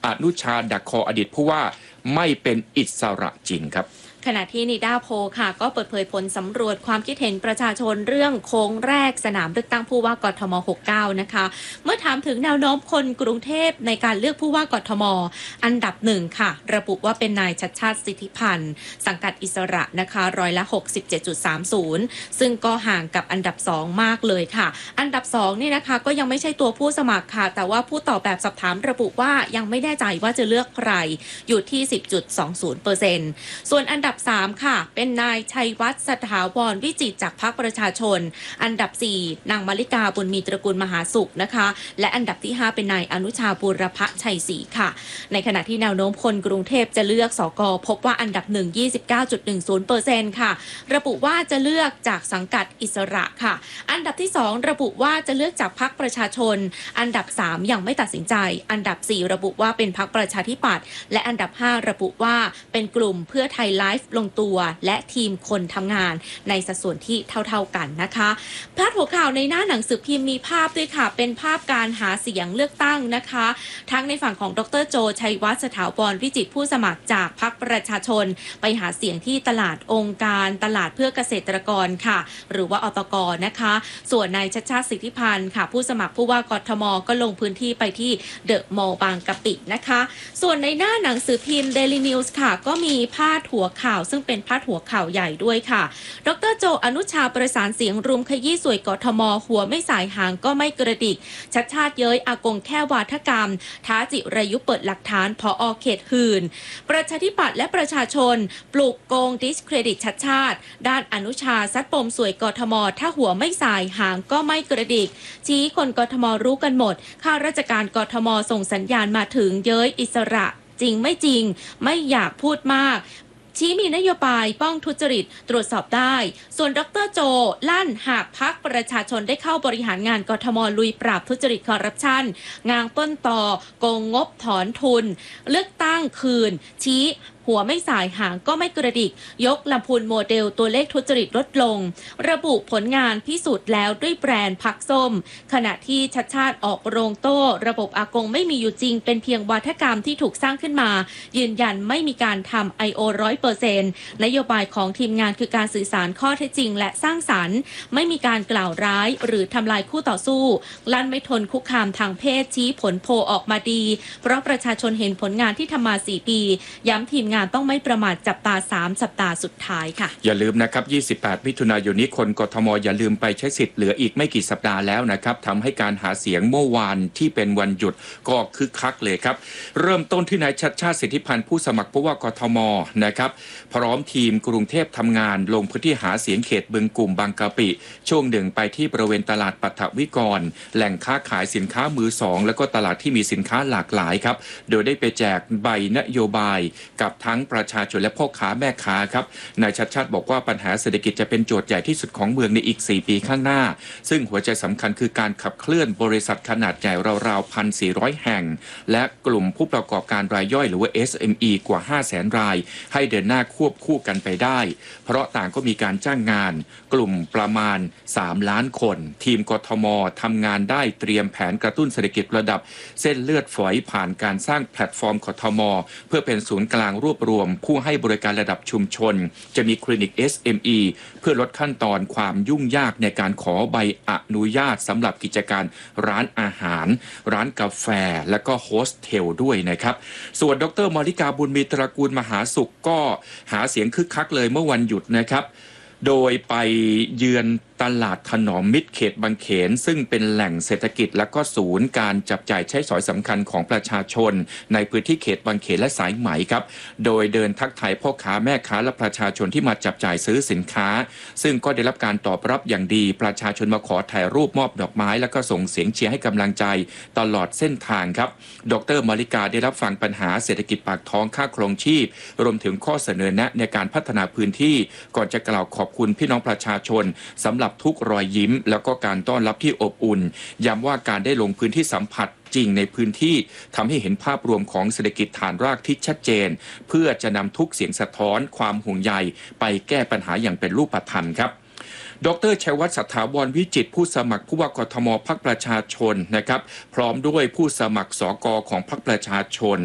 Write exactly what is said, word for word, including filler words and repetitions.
อนุชาดักคออดีตผู้ว่าไม่เป็นอิสระจริงครับขณะที่นิด้าโพลค่ะก็เปิดเผยผลสำรวจความคิดเห็นประชาชนเรื่องโค้งแรกสนามเลือกตั้งผู้ว่ากทมหกสิบเก้านะคะเมื่อถามถึงแนวโน้มคนกรุงเทพในการเลือกผู้ว่ากทมอันดับหนึ่งค่ะระบุว่าเป็นนายชัชชาติสิทธิพันธ์สังกัดอิสระนะคะร้อยละ หกสิบเจ็ดจุดสามศูนย์ ซึ่งก็ห่างกับอันดับสองมากเลยค่ะอันดับสองนี่นะคะก็ยังไม่ใช่ตัวผู้สมัครค่ะแต่ว่าผู้ตอบแบบสอบถามระบุว่ายังไม่แน่ใจว่าจะเลือกใครอยู่ที่ สิบจุดสองศูนย์เปอร์เซ็นต์ ส่วนอันดับสามค่ะเป็นนายชัยวัฒน์สถาวรวิจิตรจากพรรคประชาชนอันดับสี่นางมาริกาบุญมีตระกูลมหาสุขนะคะและอันดับที่ห้าเป็นนายอนุชาบูรพชัยศรีค่ะในขณะที่แนวโน้มคนกรุงเทพจะเลือกสกพบว่าอันดับหนึ่ง ยี่สิบเก้าจุดหนึ่งศูนย์เปอร์เซ็นต์ ค่ะระบุว่าจะเลือกจากสังกัดอิสระค่ะอันดับที่สองระบุว่าจะเลือกจากพรรคประชาชนอันดับสามยังไม่ตัดสินใจอันดับสี่ระบุว่าเป็นพรรคประชาธิปัตย์และอันดับห้าระบุว่าเป็นกลุ่มเพื่อไทยไลฟ์ลงตัวและทีมคนทำงานในสัดส่วนที่เท่าๆกันนะคะพาดหัวข่าวในหน้าหนังสือพิมพ์มีภาพด้วยค่ะเป็นภาพการหาเสียงเลือกตั้งนะคะทั้งในฝั่งของดรโจชัยวัฒน์สถาวรวิจิตรผู้สมัครจากพรรคประชาชนไปหาเสียงที่ตลาดองค์การตลาดเพื่อเกษตรกรค่ะหรือว่าอตกนะคะส่วนนายชัชชาติสิทธิพันธ์ค่ะผู้สมัครผู้ว่ากทมก็ลงพื้นที่ไปที่เดอะมอลล์บางกะปินะคะส่วนในหน้าหนังสือพิมพ์ Daily News ค่ะก็มีพาดหัวข่าวซึ่งเป็นพาดหัวข่าวใหญ่ด้วยค่ะดรโจอนุชาประสานเสียงรุมขยี้สวยกทมหัวไม่สายหางก็ไม่กระดิกชัดชาติเย้ยอากงแค่วาทกรรมท้าจิรายุเปิดหลักฐานผอ.เขตหื่นประชาธิปัตย์และประชาชนปลุกโกงดิสเครดิตชัดชาติด้านอนุชาซัดปมสวยกทมถ้าหัวไม่สายหางก็ไม่กระดิกชี้คนกทมรู้กันหมดข้าราชการกทมส่งสัญญาณมาถึงเย้ยอิสระจริงไม่จริงไม่อยากพูดมากชี้มีนโยบายป้องทุจริตตรวจสอบได้ส่วนดรโจลั่นหากพรรคประชาชนได้เข้าบริหารงานกทมลุยปราบทุจริตคอร์รัปชันงางต้นต่อโกงงบถอนทุนเลือกตั้งคืนชี้หัวไม่สายหางก็ไม่กระดิกยกลำพูนโมเดลตัวเลขทุจริตลดลงระบุผลงานพิสูจน์แล้วด้วยแบรนด์พักส้มขณะที่ชัดชาติออกโรงโต้ระบบอากงไม่มีอยู่จริงเป็นเพียงวาทกรรมที่ถูกสร้างขึ้นมายืนยันไม่มีการทำ ไอ โอ ร้อยเปอร์เซ็นต์ นโยบายของทีมงานคือการสื่อสารข้อเท็จจริงและสร้างสรรค์ไม่มีการกล่าวร้ายหรือทำลายคู่ต่อสู้ลั่นไม่ทนคุกคามทางเพศชี้ผลโพลออกมาดีเพราะประชาชนเห็นผลงานที่ทำมาสี่ปีย้ำทีมงานต้องไม่ประมาทจับตาสามสัปดาห์สุดท้ายค่ะอย่าลืมนะครับยี่สิบแปดมิถุนายนนี้คนกทมอย่าลืมไปใช้สิทธิ์เหลืออีกไม่กี่สัปดาห์แล้วนะครับทำให้การหาเสียงเมื่อวานที่เป็นวันหยุดก็คึกคักเลยครับเริ่มต้นที่นายชัชชาติสิทธิพันธ์ผู้สมัครผู้ว่ากทมนะครับพร้อมทีมกรุงเทพทำงานลงพื้นที่หาเสียงเขตบึงกลุ่มบางกะปิช่วงหนึ่งไปที่บริเวณตลาดปัทวิกรแหล่งค้าขายสินค้ามือสองแล้วก็ตลาดที่มีสินค้าหลากหลายครับโดยได้ไปแจกใบนโยบายกับทั้งประชาชนและพ่อค้าแม่ค้าครับนายชัชชาติบอกว่าปัญหาเศรษฐกิจจะเป็นโจทย์ใหญ่ที่สุดของเมืองในอีกสี่ปีข้างหน้าซึ่งหัวใจสำคัญคือการขับเคลื่อนบริษัทขนาดใหญ่ราวๆ หนึ่งพันสี่ร้อย แห่งและกลุ่มผู้ประกอบการรายย่อยหรือว่า เอส เอ็ม อี กว่า ห้าแสน รายให้เดินหน้าควบคู่กันไปได้เพราะต่างก็มีการจ้างงานกลุ่มประมาณสามล้านคนทีมกทมทำงานได้เตรียมแผนกระตุ้นเศรษฐกิจระดับเส้นเลือดฝอยผ่านการสร้างแพลตฟอร์มกทมเพื่อเป็นศูนย์กลางรวบรวมผู้ให้บริการระดับชุมชนจะมีคลินิก เอส เอ็ม อี เพื่อลดขั้นตอนความยุ่งยากในการขอใบอนุญาตสำหรับกิจการร้านอาหารร้านกาแฟและก็โฮสเทลด้วยนะครับส่วนดรมาริกาบุญมีตระกูลมหาสุขก็หาเสียงคึกคักเลยเมื่อวันหยุดนะครับโดยไปเยือนตลาดถนอมมิตรเขตบางเขนซึ่งเป็นแหล่งเศรษฐกิจและก็ศูนย์การจับจ่ายใช้สอยสำคัญของประชาชนในพื้นที่เขตบางเขนและสายไหมครับโดยเดินทักทายพ่อค้าแม่ค้าและประชาชนที่มาจับจ่ายซื้อสินค้าซึ่งก็ได้รับการตอบรับอย่างดีประชาชนมาขอถ่ายรูปมอบดอกไม้แล้วก็ส่งเสียงเชียร์ให้กำลังใจตลอดเส้นทางครับดรมาริกาได้รับฟังปัญหาเศรษฐกิจปากท้องค่าครองชีพรวมถึงข้อเสนอแนะในการพัฒนาพื้นที่ก่อนจะกล่าวขอบคุณพี่น้องประชาชนสำหรับทุกรอยยิ้มแล้วก็การต้อนรับที่อบอุ่นย้ำว่าการได้ลงพื้นที่สัมผัสจริงในพื้นที่ทำให้เห็นภาพรวมของเศรษฐกิจฐานรากที่ชัดเจนเพื่อจะนำทุกเสียงสะท้อนความห่วงใยไปแก้ปัญหาอย่างเป็นรูปธรรมครับดรชัยวัฒน์สถาวรวิจิตรผู้สมัครผู้ว่ากทมพรรคประชาชนนะครับพร้อมด้วยผู้สมัครสกของพรรคประชาชน